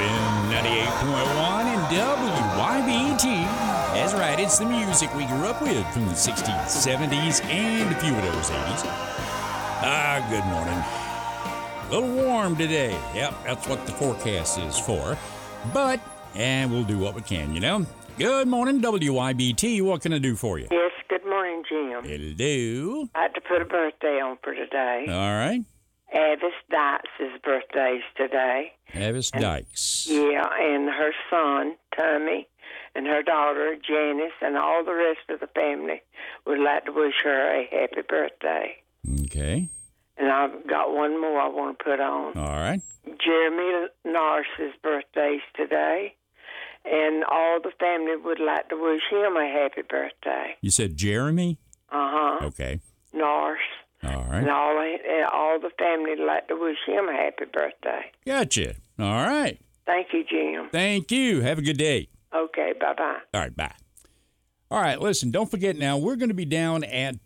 FM 98.1 and WYBT. That's right, it's the music we grew up with from the 60s, 70s, and a few of those 80s. Good morning. A little warm today. Yep, that's what the forecast is for. But, we'll do what we can, you know. Good morning, WYBT. What can I do for you? Yes, good morning, Jim. Hello. I had to put a birthday on for today. All right. Avis Dykes' birthday's today. Avis Dykes. Yeah, and her son, Tommy, and her daughter, Janice, and all the rest of the family would like to wish her a happy birthday. Okay. And I've got one more I want to put on. All right. Jeremy Norris's birthday's today, and all the family would like to wish him a happy birthday. You said Jeremy? Uh-huh. Okay. Norris. All right. And all the family would like to wish him a happy birthday. Gotcha. All right. Thank you, Jim. Thank you. Have a good day. Okay, bye-bye. All right, bye. All right, listen, don't forget now, we're going to be down at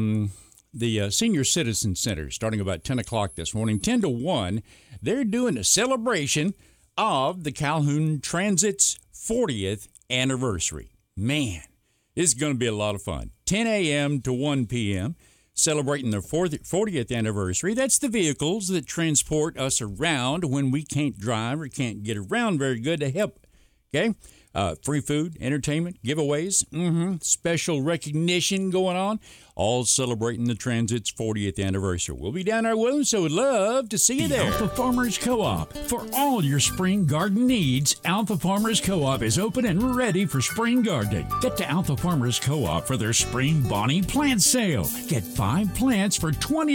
the Senior Citizen Center starting about 10 o'clock this morning, 10 to 1. They're doing a celebration of the Calhoun Transit's 40th anniversary. Man, this is going to be a lot of fun. 10 a.m. to 1 p.m., celebrating their 40th anniversary. That's the vehicles that transport us around when we can't drive or can't get around very good to help. Okay? Free food, entertainment, giveaways, special recognition going on, all celebrating the Transit's 40th anniversary. We'll be down there with them, so we'd love to see you there. Alpha Farmers Co-op. For all your spring garden needs, Alpha Farmers Co-op is open and ready for spring gardening. Get to Alpha Farmers Co-op for their Spring Bonnie plant sale. Get 5 plants for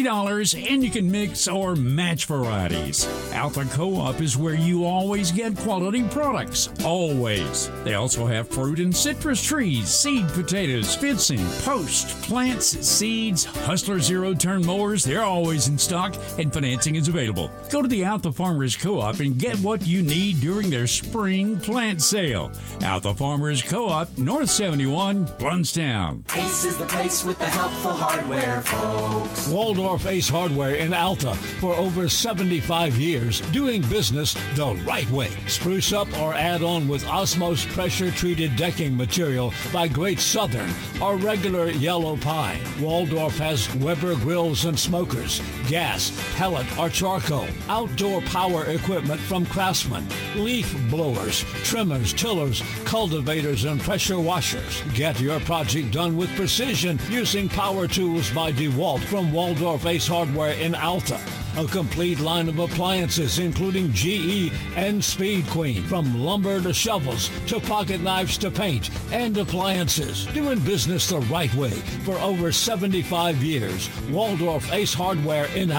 $20 and you can mix or match varieties. Alpha Co-op is where you always get quality products. Always. They also have fruit and citrus trees, seed potatoes, fencing, post, plants, seeds, Hustler zero-turn mowers. They're always in stock and financing is available. Go to the Alpha Farmers Co-op and get what you need during their spring plant sale. Alpha Farmers Co-op, North 71, Bluntstown. Ace is the place with the helpful hardware, folks. Waldorf Ace Hardware in Alta for over 75 years, doing business the right way. Spruce up or add on with Osmos pressure-treated decking material by Great Southern or regular yellow pine. Waldorf has Weber grills and smokers, gas, pellet, or charcoal. Outdoor power equipment from Craftsman, leaf blowers, trimmers, tillers, cultivators, and pressure washers. Get your project done with precision using power tools by DeWalt from Waldorf Ace Hardware in Alta. A complete line of appliances, including GE and Speed Queen. From lumber to shovels, to pocket knives to paint, and appliances. Doing business the right way for over 75 years. Waldorf Ace Hardware in